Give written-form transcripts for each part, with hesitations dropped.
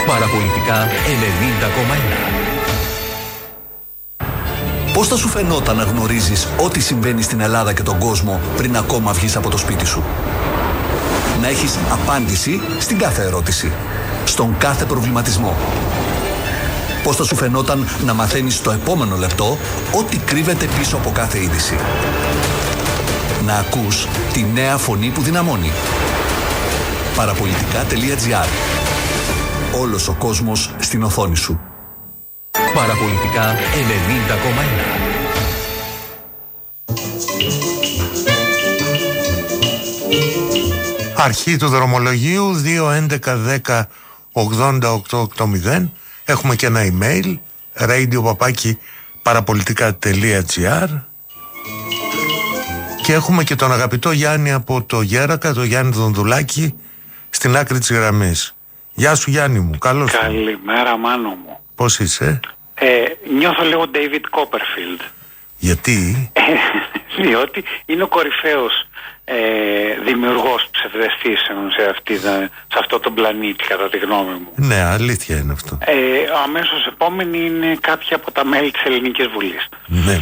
Παραπολιτικά 90,1. Πώς θα σου φαινόταν να γνωρίζεις ό,τι συμβαίνει στην Ελλάδα και τον κόσμο πριν ακόμα βγεις από το σπίτι σου? Να έχεις απάντηση στην κάθε ερώτηση, στον κάθε προβληματισμό. Πώς θα σου φαινόταν να μαθαίνεις στο επόμενο λεπτό ό,τι κρύβεται πίσω από κάθε είδηση? Να ακούς τη νέα φωνή που δυναμώνει. Παραπολιτικά.gr. Όλος ο κόσμος στην οθόνη σου. Παραπολιτικά 90,1. Αρχή του δρομολογίου 2.11.10.80.880. Έχουμε και ένα email radio@parapolitica.gr. Και έχουμε και τον αγαπητό Γιάννη από το Γέρακα, τον Γιάννη Δονδουλάκη, στην άκρη της γραμμής. Γεια σου Γιάννη μου, καλώς. Καλημέρα Μάνο μου. Πώς είσαι? Νιώθω λίγο David Copperfield. Γιατί? Διότι είναι ο κορυφαίος δημιουργός ψευδαισθήσεων σε αυτό τον πλανήτη, κατά τη γνώμη μου. Ναι, αλήθεια είναι αυτό. Αμέσως επόμενη είναι κάποια από τα μέλη της Ελληνικής Βουλής. Ναι.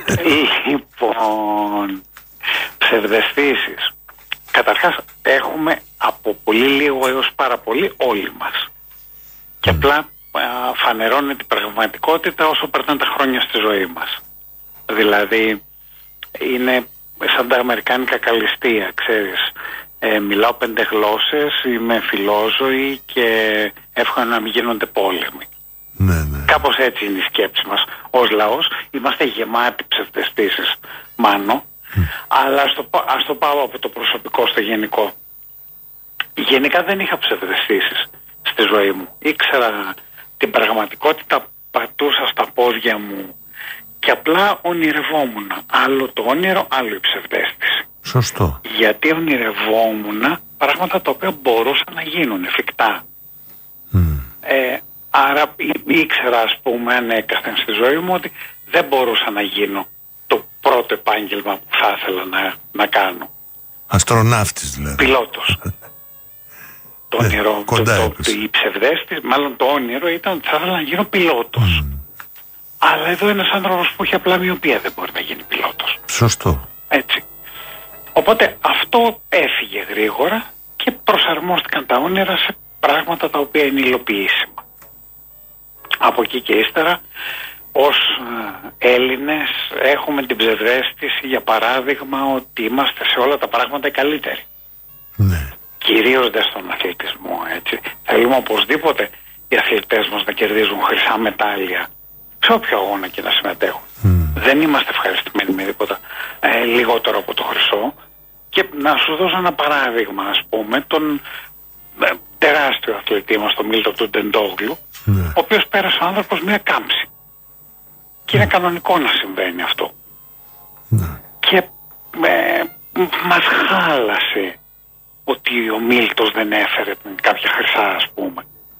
Λοιπόν, ψευδαισθήσεις. Καταρχάς έχουμε από πολύ λίγο έως πάρα πολύ όλοι μας. Και απλά φανερώνει την πραγματικότητα όσο περνάνε τα χρόνια στη ζωή μας. Δηλαδή είναι σαν τα αμερικάνικα καλυστία, ξέρεις. Μιλάω 5 γλώσσες, είμαι φιλόζωη και εύχομαι να μην γίνονται πόλεμοι. Ναι. Κάπως έτσι είναι η σκέψη μας ως λαός. Είμαστε γεμάτοι ψευδαισθήσεις, Μάνο. Αλλά ας το πάω από το προσωπικό στο γενικό. Γενικά δεν είχα ψευδαισθήσεις στη ζωή μου. Ήξερα την πραγματικότητα, πατούσα στα πόδια μου και απλά ονειρευόμουν. Άλλο το όνειρο, άλλο η ψευδαίσθηση. Σωστό. Γιατί ονειρευόμουν πράγματα τα οποία μπορούσαν να γίνουν εφικτά. Άρα ήξερα, ας πούμε, ανέκαθεν στη ζωή μου ότι δεν μπορούσα να γίνω το πρώτο επάγγελμα που θα ήθελα να κάνω. Αστροναύτης δηλαδή. Πιλότος. Το όνειρο, η ψευδαίσθηση, μάλλον το όνειρο ήταν ότι θα ήθελα να γίνω πιλότος. Αλλά εδώ ένας άνθρωπος που έχει απλά μοιοπία δεν μπορεί να γίνει πιλότος. Σωστό. Έτσι. Οπότε αυτό έφυγε γρήγορα και προσαρμόστηκαν τα όνειρα σε πράγματα τα οποία είναι υλοποιήσιμα. Από εκεί και ύστερα, ως Έλληνες έχουμε την ψευδαίσθηση, για παράδειγμα, ότι είμαστε σε όλα τα πράγματα οι καλύτεροι. Ναι. Κυρίως δε στον αθλητισμό, έτσι. Θέλουμε οπωσδήποτε οι αθλητές μας να κερδίζουν χρυσά μετάλλια σε όποιο αγώνα και να συμμετέχουν. Δεν είμαστε ευχαριστημένοι με τίποτα λιγότερο από το χρυσό. Και να σου δώσω ένα παράδειγμα, ας πούμε, τον τεράστιο αθλητή μας, τον Μίλτο του Ντεντόγλου, ο οποίος πέρασε ο άνθρωπος μια κάμψη. Και είναι κανονικό να συμβαίνει αυτό. Και μας χάλασε ότι ο Μίλτος δεν έφερε κάποια χρυσά, ας πούμε.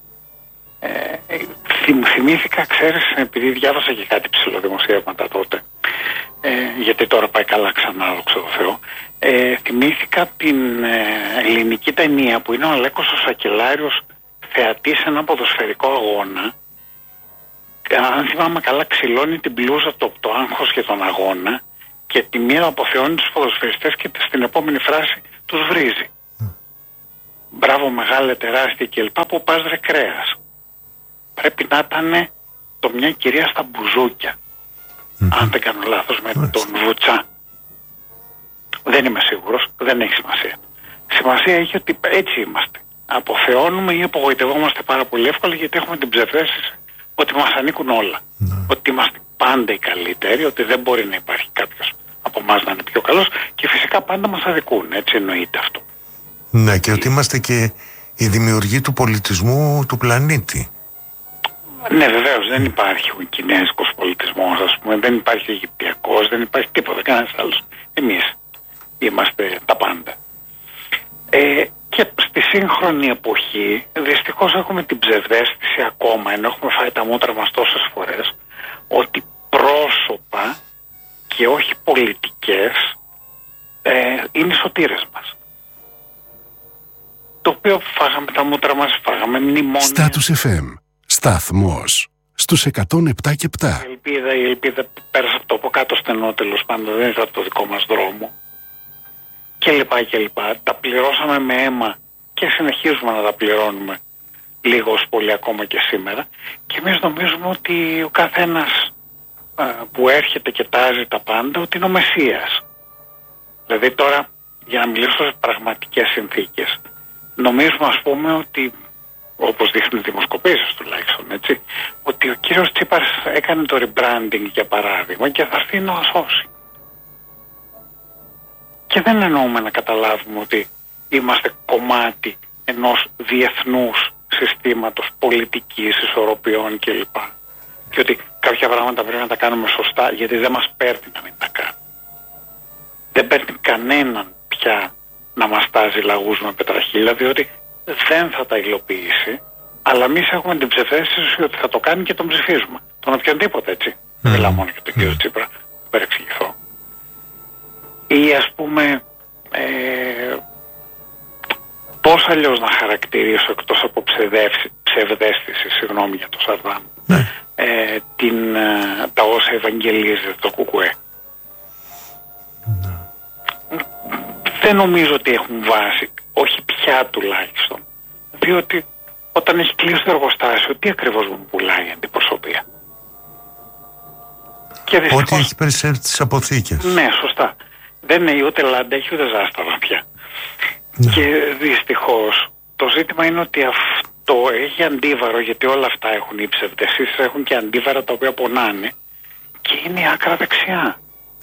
Θυμήθηκα, ξέρεις, επειδή διάβασα και κάτι ψηλοδημοσιεύματα τότε, γιατί τώρα πάει καλά ξανά, δόξα τω Θεώ. Θυμήθηκα την ελληνική ταινία που είναι ο Αλέκος ο Σακελάριος θεατής σε ένα ποδοσφαιρικό αγώνα. Αν θυμάμαι καλά, ξυλώνει την μπλούζα του από το άγχος για τον αγώνα και τη μία αποθεώνει τους ποδοσφαιριστές και στην επόμενη φράση τους βρίζει. Μπράβο μεγάλε, τεράστια κλπ. Που πας ρε κρέας. Πρέπει να ήταν το μια κυρία στα μπουζούκια. Αν δεν κάνω λάθος, με τον Βουτσά. Δεν είμαι σίγουρος, δεν έχει σημασία. Σημασία έχει ότι έτσι είμαστε. Αποθεώνουμε ή απογοητευόμαστε πάρα πολύ εύκολα γιατί έχουμε την ψευδαίσθηση ότι μας ανήκουν όλα. Ότι είμαστε πάντα οι καλύτεροι, ότι δεν μπορεί να υπάρχει κάποιος από εμάς να είναι πιο καλός και φυσικά πάντα μας αδικούν. Έτσι εννοείται αυτό. Ναι, και ότι είμαστε και οι δημιουργοί του πολιτισμού του πλανήτη. Ναι, βεβαίως, δεν υπάρχει ο κινέζικος πολιτισμός, ας πούμε, δεν υπάρχει ο Αιγυπτιακός, δεν υπάρχει τίποτα, κανένας άλλος. Εμείς είμαστε τα πάντα. Και στη σύγχρονη εποχή, δυστυχώς έχουμε την ψευδαίσθηση ακόμα, ενώ έχουμε φάει τα μούτρα μας τόσες φορές, ότι πρόσωπα και όχι πολιτικές είναι οι σωτήρες μας. το οποίο φάγαμε τα μούτρα μας, φάγαμε μνημόνια. Στάτους FM, σταθμός στους 107,7. Η ελπίδα πέρασε από το από κάτω στενό, τέλος πάντων, δεν ήταν το δικό μας δρόμο. Και λοιπά και λοιπά. Τα πληρώσαμε με αίμα και συνεχίζουμε να τα πληρώνουμε λίγο ως πολύ ακόμα και σήμερα. Και εμείς νομίζουμε ότι ο καθένας που έρχεται και τάζει τα πάντα, ότι είναι ο Μεσσίας. Δηλαδή τώρα, για να μιλήσω σε πραγματικές συνθήκες, νομίζουμε, ας πούμε, ότι, όπως δείχνουν οι δημοσκοπήσεις τουλάχιστον, έτσι, ότι ο κύριος Τσίπρας έκανε το rebranding, για παράδειγμα, και θα έρθει να μας σώσει. Και δεν εννοούμε να καταλάβουμε ότι είμαστε κομμάτι ενός διεθνούς συστήματος πολιτικής, ισορροπιών κλπ. Και ότι κάποια πράγματα πρέπει να τα κάνουμε σωστά, γιατί δεν μας παίρνει να μην τα κάνουμε. Δεν παίρνει κανέναν πια να μας τάζει λαγούς με πετραχύλα, διότι δεν θα τα υλοποιήσει, αλλά εμείς έχουμε την ψευδαίσθηση ότι θα το κάνει και τον ψηφίζουμε. Τον οποιονδήποτε, έτσι. Δεν μιλάω μόνο για τον κύριο Τσίπρα, που παρεξηγηθώ. Ή, ας πούμε, πώς αλλιώς να χαρακτηρίσω, εκτός από ψευδαίσθηση, συγγνώμη για το Σαρδάμ, τα όσα ευαγγελίζεται το ΚΚΕ. Δεν νομίζω ότι έχουν βάση, όχι πια τουλάχιστον, διότι όταν έχει κλείσει το εργοστάσιο, τι ακριβώς μου πουλάει η αντιπροσωπεία? Ότι έχει περισσεύει τις αποθήκες. Ναι, σωστά. Δεν είναι ούτε λάντα, έχει ούτε ζάσταμα πια. Ναι. Και δυστυχώς το ζήτημα είναι ότι αυτό έχει αντίβαρο, γιατί όλα αυτά έχουν οι ψευδαισθήσεις, έχουν και αντίβαρα τα οποία πονάνε, και είναι η άκρα δεξιά.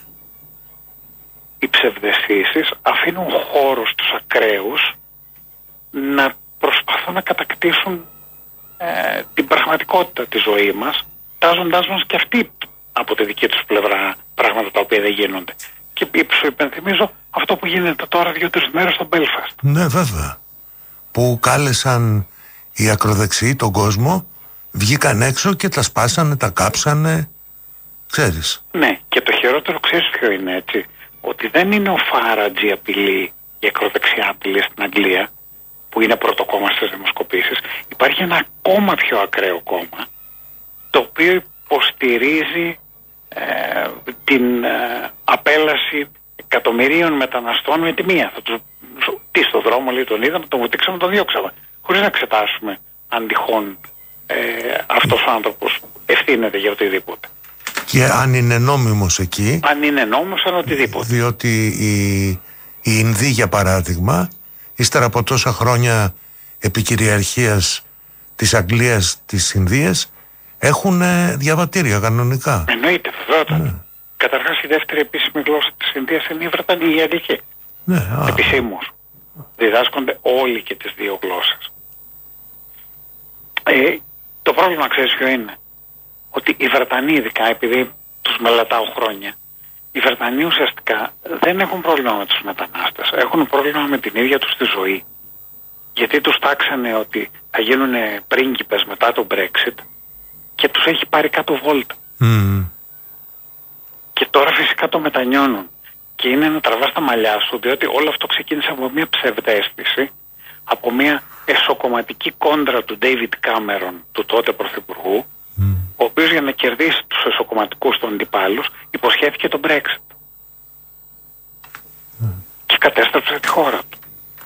Οι ψευδαισθήσεις αφήνουν χώρο στους ακραίους να προσπαθούν να κατακτήσουν την πραγματικότητα της ζωής μας, τάζοντάς μας και αυτοί από τη δική τους πλευρά πράγματα τα οποία δεν γίνονται. Και σου υπενθυμίζω αυτό που γίνεται τώρα 2-3 μέρες στο Μπέλφαστ. Ναι, βέβαια. Που κάλεσαν οι ακροδεξιοί τον κόσμο, βγήκαν έξω και τα σπάσανε, τα κάψανε, ξέρεις. Ναι, και το χειρότερο ξέρεις ποιο είναι, έτσι? Ότι δεν είναι ο Φάρατζ η απειλή, η ακροδεξιά απειλή στην Αγγλία, που είναι πρώτο κόμμα στις δημοσκοπήσεις. Υπάρχει ένα ακόμα πιο ακραίο κόμμα, το οποίο υποστηρίζει την απέλαση εκατομμυρίων μεταναστών με τη μία. Τι στο δρόμο, λέει, τον είδαμε, τον βουτήξαμε, τον διώξαμε. Χωρίς να εξετάσουμε αν τυχόν αυτός ο άνθρωπος ευθύνεται για οτιδήποτε. Και αν είναι νόμιμος εκεί. Αν είναι νόμιμος, αν οτιδήποτε. Διότι οι Ινδοί, για παράδειγμα, ύστερα από τόσα χρόνια επικυριαρχίας της Αγγλίας της Ινδίας, έχουν διαβατήρια κανονικά. Εννοείται, βεβαίως. Ναι. Καταρχάς, η δεύτερη επίσημη γλώσσα της Ινδίας είναι η Βρετανική, η Αγγλική. Ναι, επισήμως. Διδάσκονται όλοι και τις δύο γλώσσες. Το πρόβλημα, ξέρεις ποιο είναι? Ότι οι Βρετανοί, ειδικά επειδή τους μελετάω χρόνια, οι Βρετανοί ουσιαστικά δεν έχουν πρόβλημα με τους μετανάστες. Έχουν πρόβλημα με την ίδια τους τη ζωή. Γιατί τους τάξανε ότι θα γίνουν πρίγκιπες μετά το Brexit και τους έχει πάρει κάτω βόλτα. Και τώρα φυσικά το μετανιώνουν. Και είναι να τραβάς τα μαλλιά σου, διότι όλο αυτό ξεκίνησε από μια ψευδαίσθηση, από μια εσωκομματική κόντρα του David Cameron, του τότε πρωθυπουργού, ο οποίος για να κερδίσει τους εσωκομματικούς των αντιπάλους υποσχέθηκε τον Brexit. Και κατέστρεψε τη χώρα του.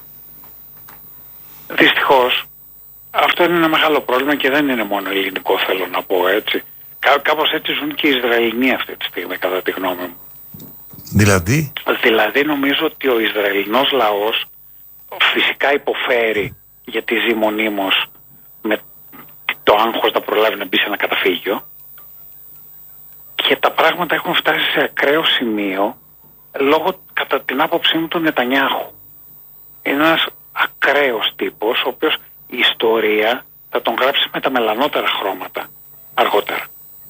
Δυστυχώς, αυτό είναι ένα μεγάλο πρόβλημα και δεν είναι μόνο ελληνικό, θέλω να πω, έτσι. Κάπως έτσι ζουν και οι Ισραηλινοί αυτή τη στιγμή, κατά τη γνώμη μου. Δηλαδή νομίζω ότι ο Ισραηλινός λαός φυσικά υποφέρει γιατί ζει μονίμως με το άγχος να προλάβει να μπει σε ένα καταφύγιο, και τα πράγματα έχουν φτάσει σε ακραίο σημείο λόγω, κατά την άποψή μου, του Νετανιάχου. Είναι ένας ακραίος τύπος, ο οποίος η ιστορία θα τον γράψει με τα μελανότερα χρώματα αργότερα.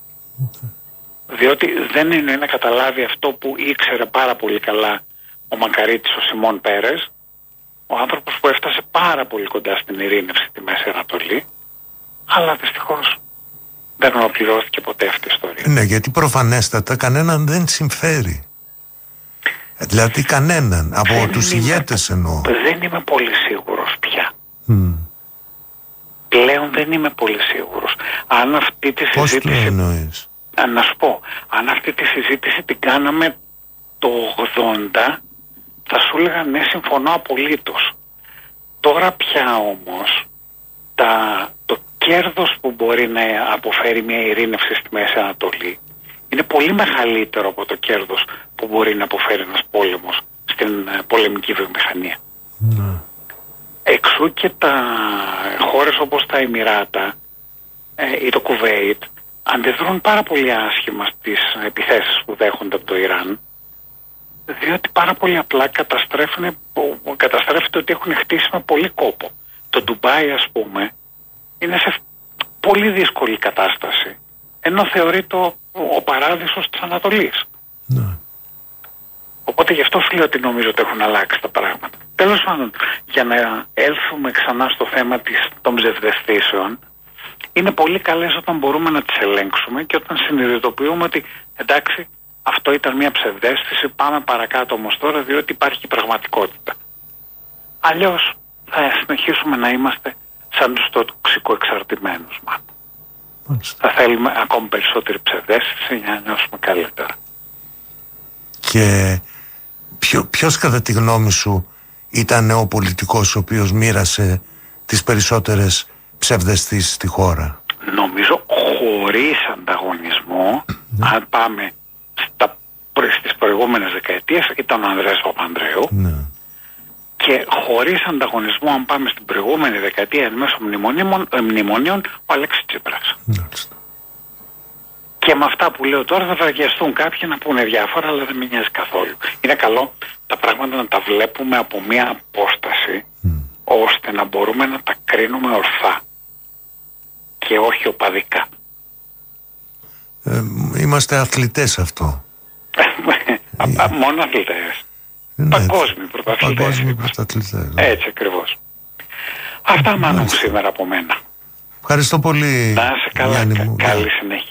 Διότι δεν είναι να καταλάβει αυτό που ήξερε πάρα πολύ καλά ο Μακαρίτης, ο Σιμών Πέρες, ο άνθρωπος που έφτασε πάρα πολύ κοντά στην ειρήνευση στη Μέση Ανατολή, αλλά δυστυχώς δεν ολοκληρώθηκε ποτέ αυτή η ιστορία. Ναι, γιατί προφανέστατα κανέναν δεν συμφέρει. Δηλαδή κανέναν, από τους ηγέτες εννοώ. Δεν είμαι πολύ σίγουρος πια. Πλέον δεν είμαι πολύ σίγουρος. Αν αυτή τη συζήτηση... Πώς το εννοείς? Να σου πω, αν αυτή τη συζήτηση την κάναμε το 80, θα σου έλεγα ναι, συμφωνώ απολύτως. Τώρα πια όμως το κέρδος που μπορεί να αποφέρει μια ειρήνευση στη Μέση Ανατολή είναι πολύ μεγαλύτερο από το κέρδος που μπορεί να αποφέρει ένας πόλεμος στην πολεμική βιομηχανία. Εξού και τα χώρες όπως τα Εμιράτα ή το Κουβέιτ αντιδρούν πάρα πολύ άσχημα στις επιθέσεις που δέχονται από το Ιράν, διότι πάρα πολύ απλά καταστρέφεται ότι έχουν χτίσει με πολύ κόπο. Το Ντουμπάι, ας πούμε, είναι σε πολύ δύσκολη κατάσταση, ενώ θεωρείται ο παράδεισος της Ανατολής. Οπότε γι' αυτό σου λέω ότι νομίζω ότι έχουν αλλάξει τα πράγματα. Τέλος πάντων, για να έλθουμε ξανά στο θέμα των ψευδαισθήσεων, είναι πολύ καλές όταν μπορούμε να τις ελέγξουμε και όταν συνειδητοποιούμε ότι εντάξει, αυτό ήταν μια ψευδαίσθηση, πάμε παρακάτω όμως τώρα, διότι υπάρχει και πραγματικότητα. Αλλιώς θα συνεχίσουμε να είμαστε σαν τους τοξικοεξαρτημένους μας. Θα θέλουμε ακόμη περισσότερη ψευδαίσθηση για να νιώσουμε καλύτερα. Και ποιος κατά τη γνώμη σου ήταν ο πολιτικός ο οποίος μοίρασε τις περισσότερες ψευδαισθήσεις στη χώρα? Νομίζω χωρίς ανταγωνισμό, αν πάμε στις προηγούμενες δεκαετίες, ήταν ο Ανδρέας Παπανδρέου. Και χωρίς ανταγωνισμό, αν πάμε στην προηγούμενη δεκαετία εν μέσω μνημονίων, ο Αλέξης Τσίπρας. Και με αυτά που λέω τώρα θα βαριαστούν κάποιοι να πούνε διάφορα, αλλά δεν με νοιάζει καθόλου. Είναι καλό τα πράγματα να τα βλέπουμε από μια απόσταση, ώστε να μπορούμε να τα κρίνουμε ορθά και όχι οπαδικά. Είμαστε αθλητές αυτό. Μόνο αθλητές. Παγκόσμιοι πρωταθλητές. Έτσι ακριβώς. Αυτά μάλλον σήμερα από μένα. Ευχαριστώ πολύ. Να είσαι καλά. Καλή συνέχεια.